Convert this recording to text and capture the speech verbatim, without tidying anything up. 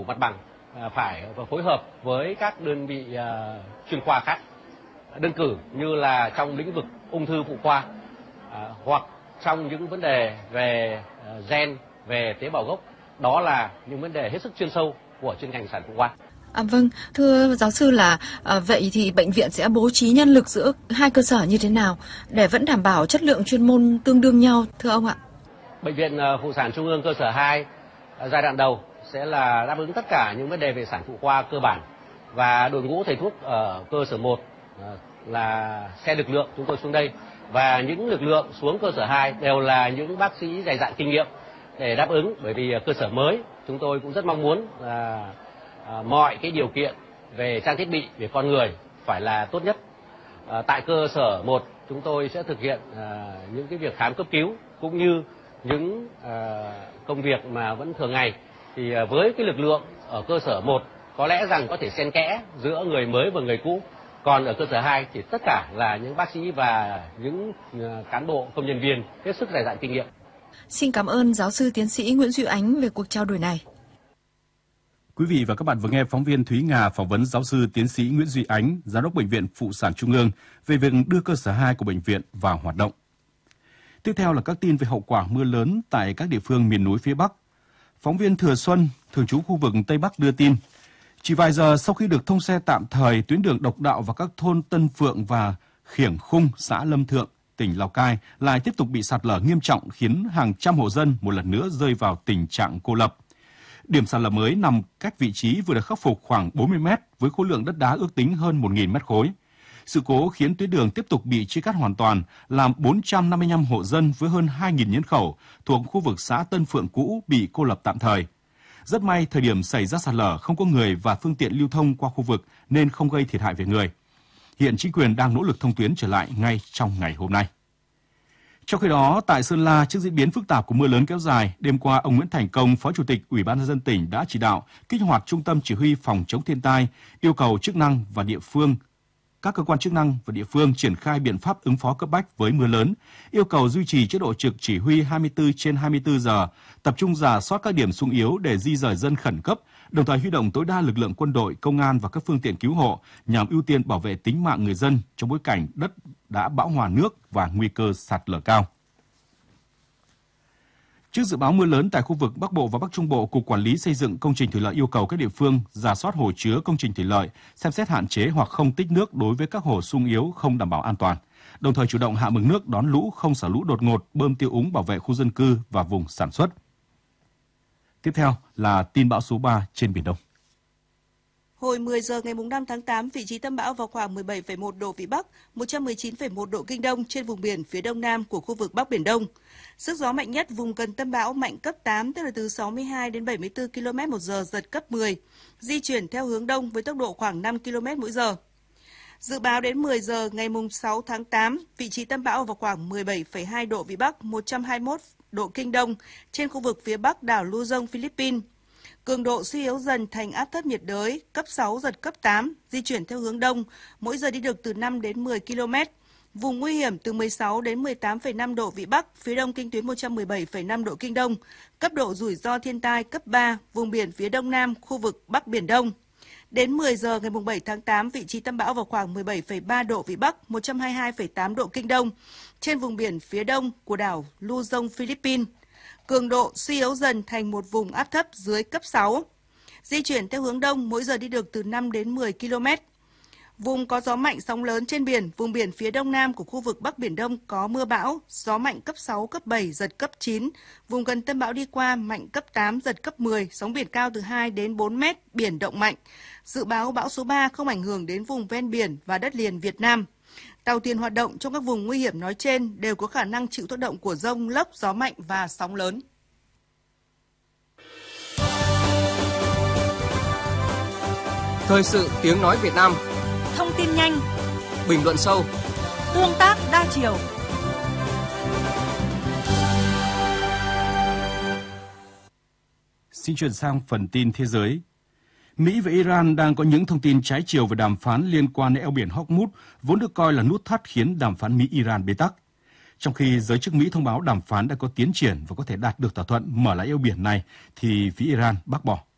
mặt bằng phải phối hợp với các đơn vị chuyên khoa khác, đơn cử như là trong lĩnh vực ung thư phụ khoa hoặc trong những vấn đề về gen, về tế bào gốc. Đó là những vấn đề hết sức chuyên sâu của chuyên ngành sản phụ khoa. À, vâng, thưa giáo sư là à, vậy thì bệnh viện sẽ bố trí nhân lực giữa hai cơ sở như thế nào để vẫn đảm bảo chất lượng chuyên môn tương đương nhau, thưa ông ạ? Bệnh viện Phụ sản Trung ương cơ sở hai giai đoạn đầu sẽ là đáp ứng tất cả những vấn đề về sản phụ khoa cơ bản, và đội ngũ thầy thuốc ở cơ sở một là xe lực lượng chúng tôi xuống đây, và những lực lượng xuống cơ sở hai đều là những bác sĩ dày dạn kinh nghiệm để đáp ứng, bởi vì cơ sở mới chúng tôi cũng rất mong muốn là à, mọi cái điều kiện về trang thiết bị, về con người phải là tốt nhất. À, tại cơ sở một chúng tôi sẽ thực hiện à, những cái việc khám cấp cứu cũng như những à, công việc mà vẫn thường ngày, thì à, với cái lực lượng ở cơ sở một có lẽ rằng có thể xen kẽ giữa người mới và người cũ, còn ở cơ sở hai thì tất cả là những bác sĩ và những à, cán bộ công nhân viên hết sức dày dạn kinh nghiệm. Xin cảm ơn giáo sư tiến sĩ Nguyễn Duy Ánh về cuộc trao đổi này. Quý vị và các bạn vừa nghe phóng viên Thúy Nga phỏng vấn giáo sư tiến sĩ Nguyễn Duy Ánh, giám đốc Bệnh viện Phụ sản Trung ương về việc đưa cơ sở hai của bệnh viện vào hoạt động. Tiếp theo là các tin về hậu quả mưa lớn tại các địa phương miền núi phía Bắc. Phóng viên Thừa Xuân, thường trú khu vực Tây Bắc đưa tin, chỉ vài giờ sau khi được thông xe tạm thời, tuyến đường độc đạo vào các thôn Tân Phượng và Khiểng Khung, xã Lâm Thượng, tỉnh Lào Cai lại tiếp tục bị sạt lở nghiêm trọng, khiến hàng trăm hộ dân một lần nữa rơi vào tình trạng cô lập. Điểm sạt lở mới nằm cách vị trí vừa được khắc phục khoảng bốn mươi mét với khối lượng đất đá ước tính hơn một nghìn mét khối. Sự cố khiến tuyến đường tiếp tục bị chia cắt hoàn toàn, làm bốn trăm năm mươi lăm hộ dân với hơn hai nghìn nhân khẩu thuộc khu vực xã Tân Phượng cũ bị cô lập tạm thời. Rất may thời điểm xảy ra sạt lở không có người và phương tiện lưu thông qua khu vực nên không gây thiệt hại về người. Hiện chính quyền đang nỗ lực thông tuyến trở lại ngay trong ngày hôm nay. Trong khi đó, tại Sơn La, trước diễn biến phức tạp của mưa lớn kéo dài, đêm qua ông Nguyễn Thành Công, Phó Chủ tịch Ủy ban nhân dân tỉnh đã chỉ đạo kích hoạt Trung tâm Chỉ huy Phòng chống thiên tai, yêu cầu chức năng và địa phương, các cơ quan chức năng và địa phương triển khai biện pháp ứng phó cấp bách với mưa lớn, yêu cầu duy trì chế độ trực chỉ huy hai mươi tư trên hai mươi tư giờ, tập trung rà soát các điểm xung yếu để di dời dân khẩn cấp, đồng thời huy động tối đa lực lượng quân đội, công an và các phương tiện cứu hộ nhằm ưu tiên bảo vệ tính mạng người dân trong bối cảnh đất đã bão hòa nước và nguy cơ sạt lở cao. Trước dự báo mưa lớn tại khu vực Bắc Bộ và Bắc Trung Bộ, Cục Quản lý Xây dựng Công trình Thủy lợi yêu cầu các địa phương rà soát hồ chứa công trình thủy lợi, xem xét hạn chế hoặc không tích nước đối với các hồ sung yếu không đảm bảo an toàn, đồng thời chủ động hạ mực nước đón lũ, không xả lũ đột ngột, bơm tiêu úng bảo vệ khu dân cư và vùng sản xuất. Tiếp theo là tin bão số ba trên Biển Đông. Hồi mười giờ ngày năm tháng tám, vị trí tâm bão vào khoảng mười bảy phẩy một độ Vĩ Bắc, một trăm mười chín phẩy một độ Kinh Đông trên vùng biển phía đông nam của khu vực Bắc Biển Đông. Sức gió mạnh nhất vùng gần tâm bão mạnh cấp tám, tức là từ sáu mươi hai đến bảy mươi tư ki lô mét một giờ, giật cấp mười, di chuyển theo hướng đông với tốc độ khoảng năm ki lô mét mỗi giờ. Dự báo đến mười giờ ngày sáu tháng tám, vị trí tâm bão vào khoảng mười bảy phẩy hai độ Vĩ Bắc, một trăm hai mươi mốt độ Kinh Đông trên khu vực phía bắc đảo Luzon, Philippines. Cường độ suy yếu dần thành áp thấp nhiệt đới, cấp sáu giật cấp tám, di chuyển theo hướng đông, mỗi giờ đi được từ năm đến mười ki lô mét. Vùng nguy hiểm từ mười sáu đến mười tám phẩy năm độ Vĩ Bắc, phía đông kinh tuyến một trăm mười bảy phẩy năm độ Kinh Đông. Cấp độ rủi ro thiên tai cấp ba, vùng biển phía đông nam, khu vực Bắc Biển Đông. Đến mười giờ ngày bảy tháng tám, vị trí tâm bão vào khoảng mười bảy phẩy ba độ Vĩ Bắc, một trăm hai mươi hai phẩy tám độ Kinh Đông, trên vùng biển phía đông của đảo Luzon, Philippines. Cường độ suy yếu dần thành một vùng áp thấp dưới cấp sáu. Di chuyển theo hướng đông, mỗi giờ đi được từ năm đến mười ki lô mét. Vùng có gió mạnh, sóng lớn trên biển, vùng biển phía đông nam của khu vực Bắc Biển Đông có mưa bão, gió mạnh cấp sáu, cấp bảy, giật cấp chín. Vùng gần tâm bão đi qua mạnh cấp tám, giật cấp mười, sóng biển cao từ hai đến bốn mét, biển động mạnh. Dự báo bão số ba không ảnh hưởng đến vùng ven biển và đất liền Việt Nam. Tàu thuyền hoạt động trong các vùng nguy hiểm nói trên đều có khả năng chịu tác động của dông, lốc, gió mạnh và sóng lớn. Thời sự tiếng nói Việt Nam. Thông tin nhanh, bình luận sâu, tương tác đa chiều. Xin chuyển sang phần tin thế giới. Mỹ và Iran đang có những thông tin trái chiều về đàm phán liên quan đến eo biển Hormuz, vốn được coi là nút thắt khiến đàm phán Mỹ-Iran bế tắc. Trong khi giới chức Mỹ thông báo đàm phán đã có tiến triển và có thể đạt được thỏa thuận mở lại eo biển này, thì phía Iran bác bỏ.